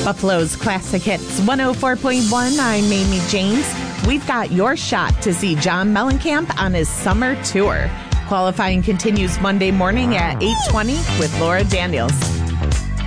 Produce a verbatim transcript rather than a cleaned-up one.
Buffalo's Classic Hits one oh four point one. I'm Amy James. We've got your shot to see John Mellencamp on his summer tour. Qualifying continues Monday morning at eight twenty with Laura Daniels.